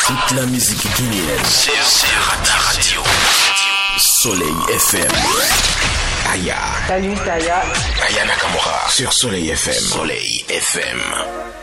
Toute la musique guinéenne. C'est ta radio. Soleil FM. Aya. Salut Taya. Aya Nakamura sur Soleil FM. Soleil FM.